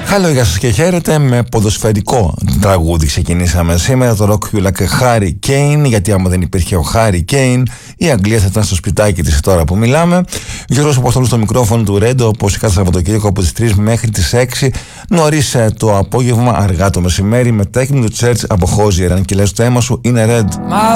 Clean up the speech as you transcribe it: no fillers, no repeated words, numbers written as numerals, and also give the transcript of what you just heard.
Χαλό, γεια σας και χαίρετε. Με ποδοσφαιρικό τραγούδι ξεκινήσαμε σήμερα, το Rock You Like a Hurricane, γιατί άμα δεν υπήρχε ο Hurricane, η Αγγλία θα ήταν στο σπιτάκι της τώρα που μιλάμε. Γιώργος Αποστόλου στο μικρόφωνο του Ρέντο, όπως κάθε Σαββατοκύριακο από τις 3 μέχρι τις 6, νωρίς το απόγευμα, αργά το μεσημέρι, με τέχνη του Church από Χόζιερ. Αν και λες το αίμα σου είναι Red.